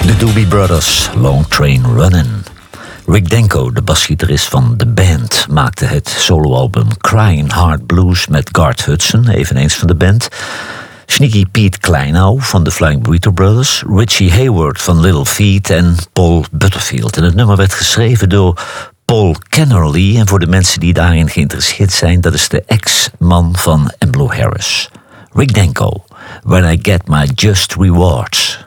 De Doobie Brothers, Long Train Runnin'. Rick Denko, de basgitarist van The Band, maakte het soloalbum Crying Heart Blues met Garth Hudson, eveneens van de band. Sneaky Pete Kleinow van de Flying Burrito Brothers, Richie Hayward van Little Feat en Paul Butterfield. En het nummer werd geschreven door Paul Kennerly. En voor de mensen die daarin geïnteresseerd zijn, dat is de ex-man van Emmylou Harris. Rick Denko, When I Get My Just Rewards.